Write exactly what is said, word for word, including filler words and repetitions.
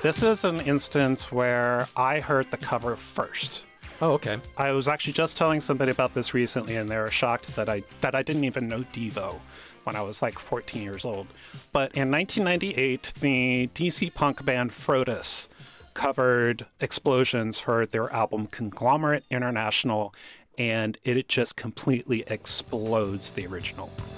This is an instance where I heard the cover first. Oh, okay. I was actually just telling somebody about this recently, and they were shocked that I that I didn't even know Devo when I was like fourteen years old. But in nineteen ninety-eight, the D C punk band Frodus covered Explosions for their album Conglomerate International, and it just completely explodes the original.